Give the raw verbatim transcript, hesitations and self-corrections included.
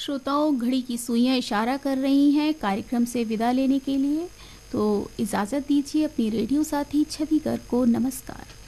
श्रोताओं, घड़ी की सुइयां इशारा कर रही हैं कार्यक्रम से विदा लेने के लिए, तो इजाज़त दीजिए अपनी रेडियो साथी छवि गर्ग को। नमस्कार।